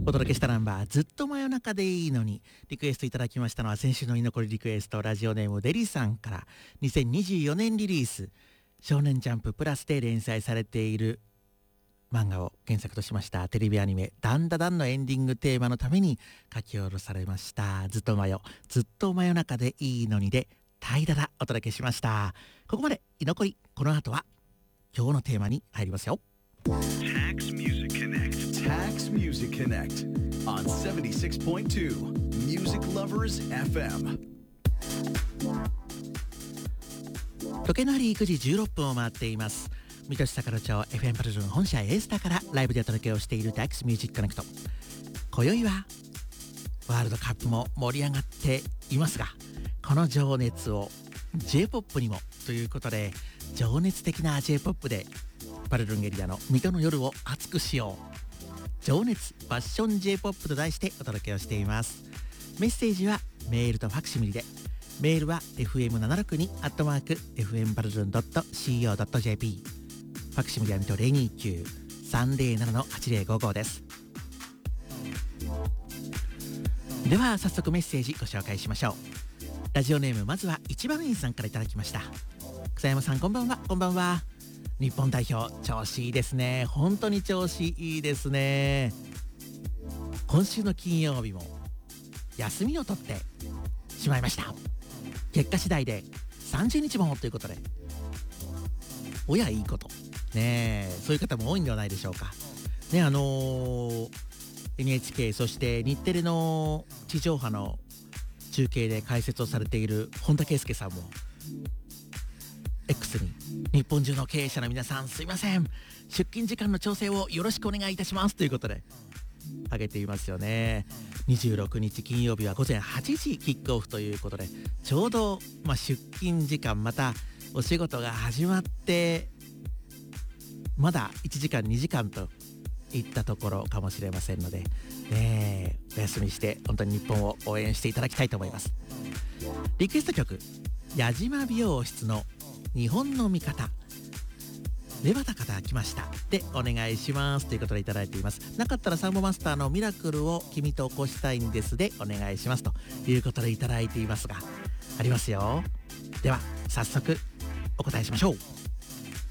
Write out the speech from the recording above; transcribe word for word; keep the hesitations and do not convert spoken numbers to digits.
お届けしたナンバーずっと真夜中でいいのに、リクエストいただきましたのは先週の居残りリクエスト、ラジオネームデリさんから、にせんにじゅうよねんリリース少年ジャンププラスで連載されている漫画を原作としましたテレビアニメダンダダンのエンディングテーマのために書き下ろされましたずっと真夜ずっと真夜中でいいのにでタイダダお届けしました。ここまで居残り。この後は今日のテーマに入りますよ。 Tax Music Connect. Tax Music Connect on seventy-six point two Music Lovers エフエム。 時計の針くじじゅうろっぷんを回っています。水戸市坂戸町 エフエム パルルン本社エースタからライブでお届けをしている Tax Music Connect。 今宵はワールドカップも盛り上がっていますが、この情熱を ジェイポップ にもということで、情熱的な ジェイポップ でパルルンエリアの水戸の夜を熱くしよう。情熱ファッション ジェイポップ と題してお届けをしています。メッセージはメールとファクシミリで。メールは エフエムななろくに アットマーク エフエム パルルン ドット シーオー ドット ジェーピー。 ファクシミリは水戸 ゼロにきゅう さんゼロなな のはちゼロごごです。では早速メッセージご紹介しましょう。ラジオネーム、まずは一番員さんからいただきました。草山さん、こんばんは。こんばんは。日本代表調子いいですね。本当に調子いいですね。今週の金曜日も休みを取ってしまいました。結果次第でさんじゅうにちもということで、おやいいことねえ、そういう方も多いんではないでしょうかね。あのー、エヌエイチケー、そして日テレの地上波の中継で解説をされている本田圭佑さんも X に、日本中の経営者の皆さんすいません、出勤時間の調整をよろしくお願いいたしますということで挙げていますよね。にじゅうろくにち金曜日はごぜんはちじキックオフということで、ちょうど、まあ、出勤時間、またお仕事が始まってまだいちじかんにじかんといったところかもしれませんので、ね、お休みして本当に日本を応援していただきたいと思います。リクエスト曲、矢島美容室の日本の味方、レバタから来ましたでお願いしますということでいただいています。なかったらサンボマスターのミラクルを君と起こしたいんですでお願いしますということでいただいていますが、ありますよ。では早速お答えしましょう。